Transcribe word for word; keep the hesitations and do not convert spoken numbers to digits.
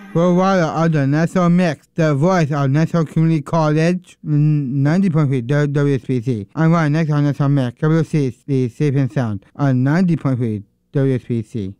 Worldwide of the National Mix, the voice of National Community College, ninety point three W S P C. I'm Ryan, next on National Mix, W C C Safe and Sound, on ninety point three W S P C.